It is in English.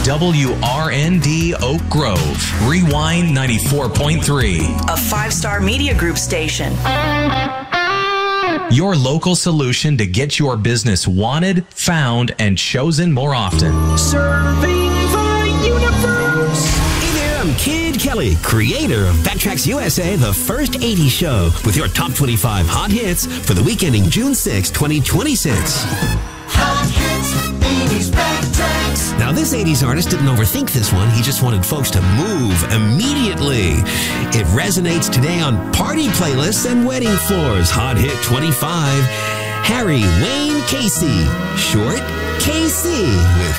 WRND Oak Grove, Rewind 94.3. A 5-star media group station. Your local solution to get your business wanted, found, and chosen more often. Serving the universe. Hey there, I'm Kid Kelly, creator of Backtracks USA, the first 80s show, with your top 25 hot hits for the week ending June 6, 2026. Hot hits, 80s Backtracks. Now, this 80s artist didn't overthink this one. He just wanted folks to move immediately. It resonates today on party playlists and wedding floors. Hot hit 25, Harry Wayne Casey, short KC, with